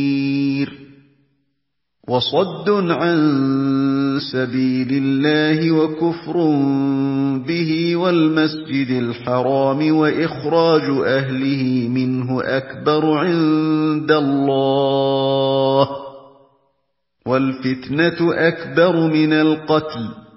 وَصَدٌّ عَن سَبِيلِ اللَّهِ وَكُفْرٌ بِهِ وَالْمَسْجِدِ الْحَرَامِ وَإِخْرَاجُ أَهْلِهِ مِنْهُ أَكْبَرُ عِندَ اللَّهِ ۚ وَالْفِتْنَةُ أَكْبَرُ مِنَ الْقَتْلِ ۗ